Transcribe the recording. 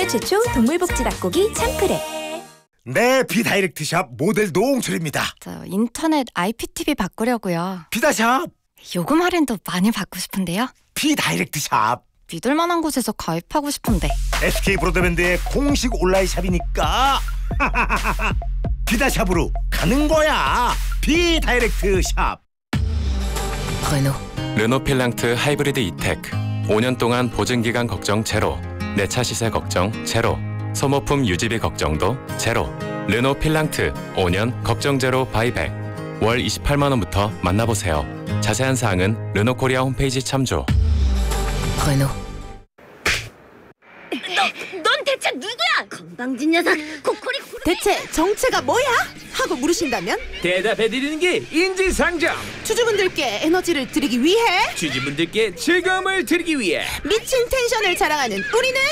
국내 최초 동물복지 닭고기 참크레. 네, 비다이렉트샵 모델 노홍철입니다. 저 인터넷 IPTV 바꾸려고요. 비다샵 요금 할인도 많이 받고 싶은데요. 비다이렉트샵 믿을 만한 곳에서 가입하고 싶은데. SK 브로드밴드의 공식 온라인 샵이니까 비다샵으로 가는 거야. 비다이렉트샵. 르노 필랑트 하이브리드 이테크 5년 동안 보증기간 걱정 제로, 내차 시세 걱정 제로, 소모품 유지비 걱정도 제로. 르노 필랑트 5년 걱정 제로 바이백. 월 28만원부터 만나보세요. 자세한 사항은 르노코리아 홈페이지 참조. 넌 대체 누구야? 건방진 녀석, 코코리. 대체 정체가 뭐야? 하고 물으신다면 대답해드리는 게 인지상정. 주주분들께 에너지를 드리기 위해, 주주분들께 즐거움을 드리기 위해 미친 텐션을 자랑하는 우리는